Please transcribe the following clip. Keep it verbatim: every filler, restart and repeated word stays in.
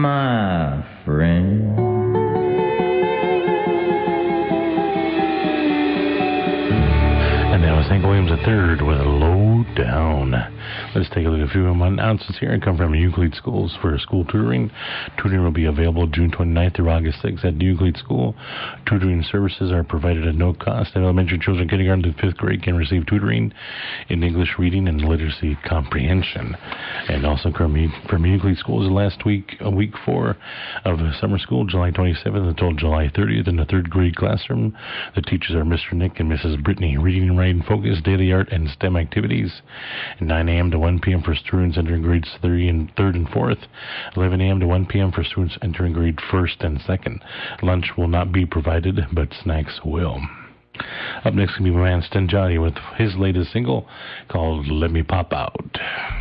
My friend. And that was Hank Williams the third with a Low Down. Let's take a look at a few of my announcements here. I come from Euclid Schools for school tutoring. Tutoring will be available June twenty-ninth through August sixth at Euclid School. Tutoring services are provided at no cost. And elementary children kindergarten to fifth grade can receive tutoring in English reading and literacy comprehension. And also from Euclid Schools, last week, a week four of summer school, July twenty-seventh until July thirtieth in the third grade classroom. The teachers are Mister Nick and Missus Brittany. Reading and writing focus, daily art, and STEM activities. nine a.m. to one p.m. for students entering grades three and third and fourth. eleven a.m. to one p.m. for students entering grade first and second. Lunch will not be provided, but snacks will. Up next will be my man Sten Johnny with his latest single called Let Me Pop Out.